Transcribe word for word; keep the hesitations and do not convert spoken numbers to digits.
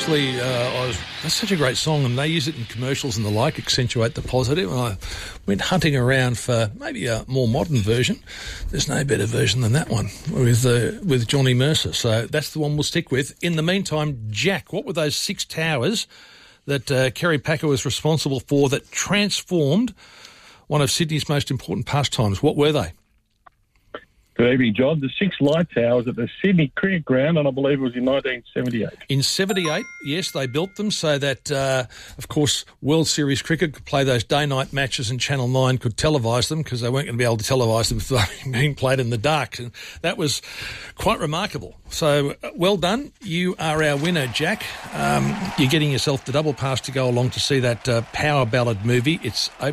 actually, uh, I was, that's such a great song, and they use it in commercials and the like, accentuate the positive. And I went hunting around for maybe a more modern version. There's no better version than that one with uh, with Johnny Mercer. So that's the one we'll stick with. In the meantime, Jack, what were those six towers that uh, Kerry Packer was responsible for that transformed one of Sydney's most important pastimes? What were they? Good evening, John. The six light towers at the Sydney Cricket Ground, and I believe it was in nineteen seventy-eight. In seventy-eight, yes, they built them so that, uh, of course, World Series cricket could play those day-night matches and Channel nine could televise them because they weren't going to be able to televise them if they were being played in the dark. And that was quite remarkable. So, uh, well done. You are our winner, Jack. Um, you're getting yourself the double pass to go along to see that uh, Power Ballad movie. It's uh,